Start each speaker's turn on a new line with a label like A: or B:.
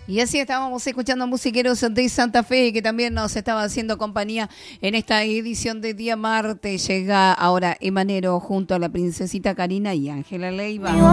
A: Y así estábamos escuchando musiqueros de Santa Fe, que también nos estaba haciendo compañía en esta edición de Día Martes. Llega ahora Emanero junto a la princesita Karina y Ángela Leiva.